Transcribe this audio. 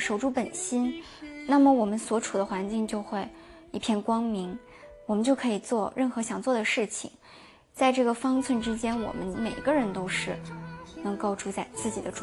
守住本心，那么我们所处的环境就会一片光明，我们就可以做任何想做的事情。在这个方寸之间，我们每个人都是能够主宰自己的主